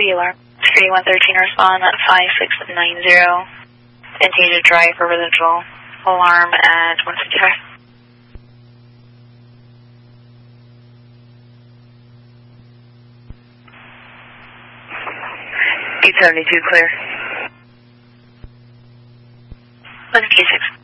alarm. Security 113, respond at 5690. Continue to drive for residual alarm at 155. 872, clear. 156.